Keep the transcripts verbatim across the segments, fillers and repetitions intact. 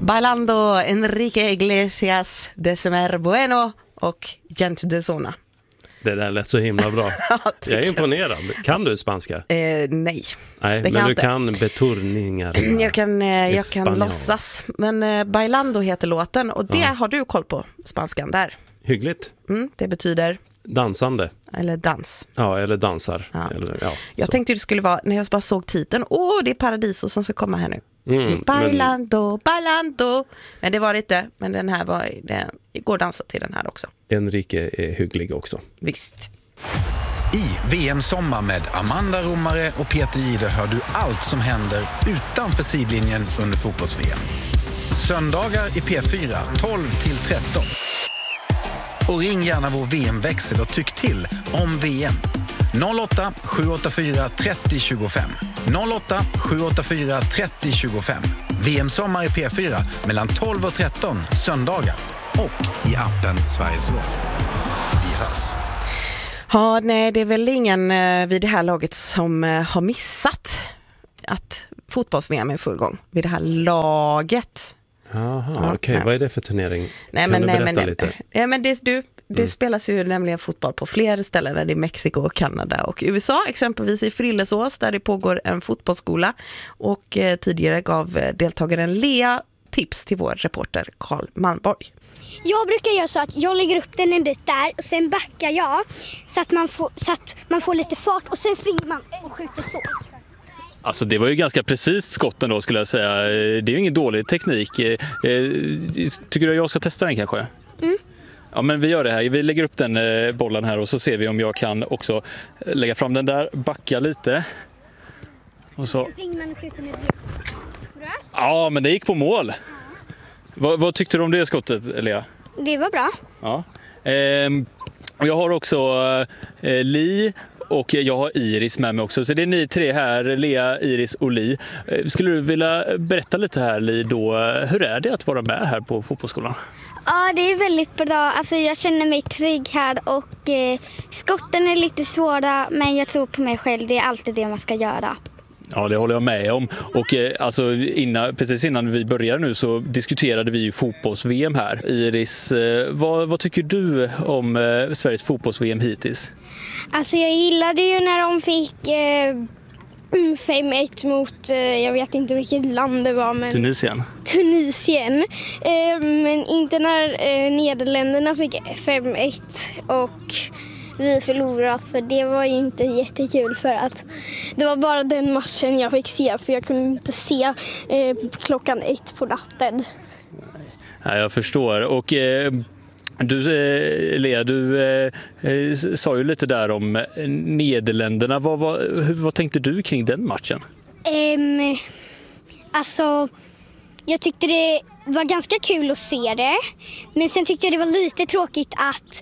Bailando, Enrique Iglesias, Decimer Bueno och Gente de Zona. Det där lät så himla bra. Ja, jag är imponerad. Kan du spanska? Eh, nej. Nej, det men kan du inte. kan beturningar. Jag kan, eh, jag kan Spanjol. låtsas. Men eh, Bailando heter låten och det Ja. har du koll på, spanskan där. Hyggligt. Mm, det betyder, Dansande. eller dans. Ja, eller dansar. Ja. Eller, ja, Jag så. tänkte det skulle vara, när jag bara såg titeln, åh, det är Paradiso som ska komma här nu. Mm, Bailando, bailando. Men det var det inte, men den här var, det går att dansa till den här också. Enrique är hygglig också. Visst. I V M-sommar med Amanda Romare och Peter Jihde hör du allt som händer utanför sidlinjen under fotbolls-V M. Söndagar i P fyra tolv till tretton. Och ring gärna vår V M-växel och tyck till om V M. noll åtta sju åtta fyra tre noll två fem. noll åtta sju åtta fyra tre noll två fem. V M-sommar i P fyra mellan tolv och tretton söndagar. Och i appen Sveriges Radio. Vi hörs. Ja, nej, det är väl ingen eh, vid det här laget som eh, har missat att fotbolls-V M är full gång. Vid det här laget. Jaha, Ja, okej. nej. Vad är det för turnering? Nej, kan men, du nej, berätta men, lite? nej, men det, du, det Mm. spelas ju nämligen fotboll på flera ställen. Där det är Mexiko och Kanada och U S A. Exempelvis i Frillesås där det pågår en fotbollsskola. Och eh, tidigare gav eh, deltagaren Lea tips till vår reporter Carl Malmborg. Jag brukar göra så att jag lägger upp den en bit där och sen backar jag så att man får, så att man får lite fart och sen springer man och skjuter så. Alltså det var ju ganska precis skotten då skulle jag säga. Det är ju ingen dålig teknik. Tycker du att jag ska testa den kanske? Mm. Ja, men vi gör det här. Vi lägger upp den bollen här och så ser vi om jag kan också lägga fram den där, backa lite. Och så. Sen springer man och skjuter med björn. Ja, men det gick på mål. Vad, vad tyckte du om det skottet, Lea? Det var bra. Ja. Ehm, och jag har också eh, Li och jag har Iris med mig också. Så det är ni tre här, Lea, Iris och Li. Eh, skulle du vilja berätta lite här, Li, då, hur är det att vara med här på fotbollsskolan? Ja, det är väldigt bra. Alltså, jag känner mig trygg här och eh, skotten är lite svåra men jag tror på mig själv. Det är alltid det man ska göra. Ja, det håller jag med om. Och eh, alltså, innan, precis innan vi började nu så diskuterade vi ju fotbolls-V M här. Iris, eh, vad, vad tycker du om eh, Sveriges fotbolls-V M hittills? Alltså jag gillade ju när de fick eh, fem ett mot, eh, jag vet inte vilket land det var, men Tunisien? Tunisien. Eh, men inte när eh, Nederländerna fick fem ett och vi förlorade, för det var ju inte jättekul för att det var bara den matchen jag fick se, för jag kunde inte se eh, klockan ett på natten. Ja, jag förstår. Och eh, du, eh, Lea, du eh, eh, sa ju lite där om eh, Nederländerna. Vad, vad, hur, vad tänkte du kring den matchen? Um, alltså, jag tyckte det var ganska kul att se det, men sen tyckte jag det var lite tråkigt att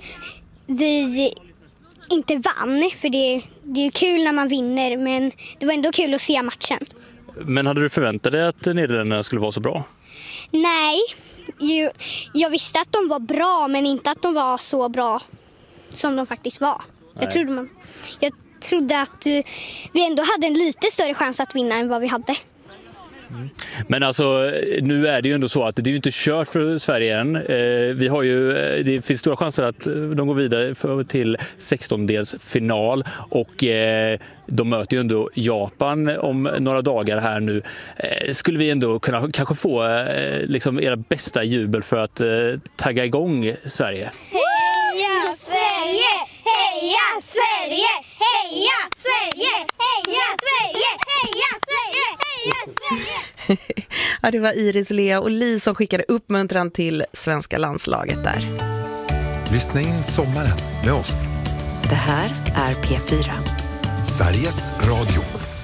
vi inte vann, för det, det är ju kul när man vinner, men det var ändå kul att se matchen. Men hade du förväntat dig att Nederländerna skulle vara så bra? Nej, ju, jag visste att de var bra, men inte att de var så bra som de faktiskt var. Jag trodde, man, jag trodde att uh, vi ändå hade en lite större chans att vinna än vad vi hade. Mm. Men alltså, nu är det ju ändå så att det är ju inte kört för Sverige än. Eh, vi har ju, det finns stora chanser att de går vidare för, till sextondelsfinal och eh, de möter ju ändå Japan om några dagar här nu. Eh, skulle vi ändå kunna kanske få eh, liksom era bästa jubel för att eh, tagga igång Sverige? Heja Sverige! Heja Sverige! Heja Sverige! Heja Sverige! Heja Sverige! Heja Sverige! Ja, det var Iris, Lea och Li som skickade uppmuntran till svenska landslaget där. Lyssna in sommaren med oss. Det här är P fyra. Sveriges Radio.